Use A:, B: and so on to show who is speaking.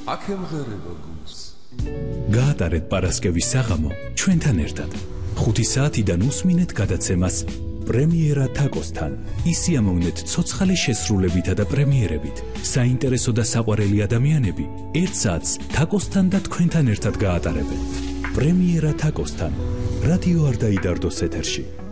A: აქემღერება გულს.
B: გაატარეთ პარასკევის საღამო ჩვენთან ერთად. 5 საათიდან უსმინეთ გადაცემას პრემიერა თაკოსთან. ისიამოვნეთ ცოცხალი შესრულებითა და პრემიერებით. საინტერესო და საყვარელი ადამიანები 1 საათს თაკოსთან და თქვენთან ერთად გაატარებენ. პრემიერა თაკოსთან. რადიო არ დაიდარდოს ეთერში.